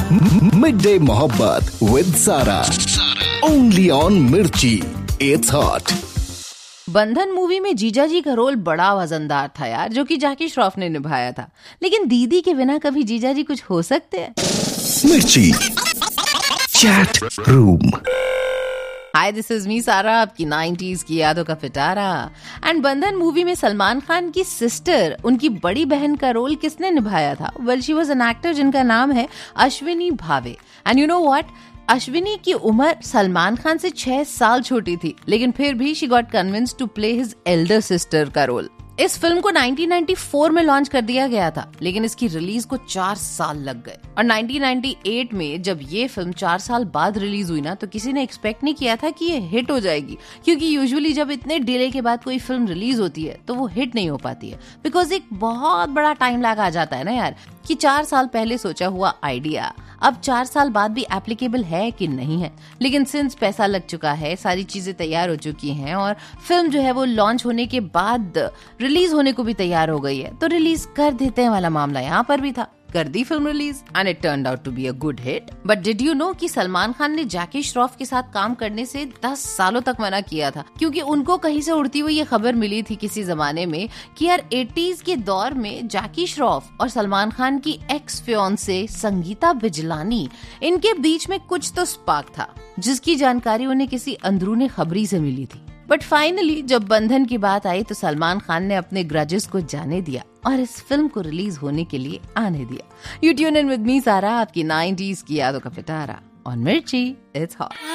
Mid day मोहब्बत with सारा, only on मिर्ची, इट्स हॉट। बंधन मूवी में जीजा जी का रोल बड़ा वजनदार था यार, जो कि जैकी श्रॉफ ने निभाया था। लेकिन दीदी के बिना कभी जीजा जी कुछ हो सकते हैं? मिर्ची chat room. Hi, this is me सारा, आपकी 90s की यादों का पिटारा। एंड बंधन मूवी में सलमान खान की सिस्टर, उनकी बड़ी बहन का रोल किसने निभाया था? Well, she was an actor जिनका नाम है Ashwini Bhave. And you know what, Ashwini की उम्र सलमान खान से 6 साल छोटी थी, लेकिन फिर भी she got convinced to play his Elder sister का रोल। इस फिल्म को 1994 में लॉन्च कर दिया गया था, लेकिन इसकी रिलीज को 4 साल लग गए। और 1998 में जब ये फिल्म 4 साल बाद रिलीज हुई ना, तो किसी ने एक्सपेक्ट नहीं किया था कि ये हिट हो जाएगी, क्योंकि यूजुअली जब इतने डिले के बाद कोई फिल्म रिलीज होती है तो वो हिट नहीं हो पाती है, बिकॉज एक बहुत बड़ा टाइम लैग आ जाता है ना यार, कि 4 साल पहले सोचा हुआ आइडिया अब 4 साल बाद भी एप्लीकेबल है कि नहीं है। लेकिन सिंस पैसा लग चुका है, सारी चीजें तैयार हो चुकी हैं और फिल्म जो है वो लॉन्च होने के बाद रिलीज होने को भी तैयार हो गई है, तो रिलीज कर देते हैं वाला मामला यहाँ पर भी था। कर दी film release and it turned out to be a good hit. But did you know कि सलमान खान ने जैकी श्रॉफ के साथ काम करने से 10 सालों तक मना किया था, क्योंकि उनको कहीं से उड़ती हुई ये खबर मिली थी किसी जमाने में कि यार 80s के दौर में जैकी श्रॉफ और सलमान खान की एक्स फियांसे संगीता बिजलानी, इनके बीच में कुछ तो स्पार्क था, जिसकी जानकारी उन्हें किसी अंदरूनी खबरी से मिली थी। बट फाइनली जब बंधन की बात आई तो सलमान खान ने अपने ग्रजेस को जाने दिया और इस फिल्म को रिलीज होने के लिए आने दिया। You tune in with me सारा, आपकी 90s की यादों का पिटारा ऑन मिर्ची, इट्स हॉट।